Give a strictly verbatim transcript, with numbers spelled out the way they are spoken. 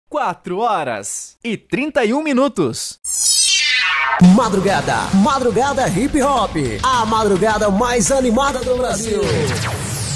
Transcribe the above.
quatro horas e trinta e um minutos. Madrugada, madrugada hip hop, a madrugada mais animada do Brasil.